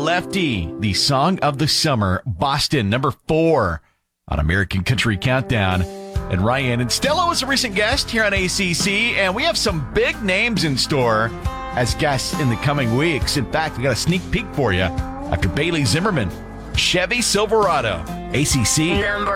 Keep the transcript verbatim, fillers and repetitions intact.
Lefty, the song of the summer, Boston, number four on American Country Countdown. And Ryan and Stella was a recent guest here on A C C, and we have some big names in store as guests in the coming weeks. In fact, we got a sneak peek for you after Bailey Zimmerman, Chevy Silverado, A C C. Number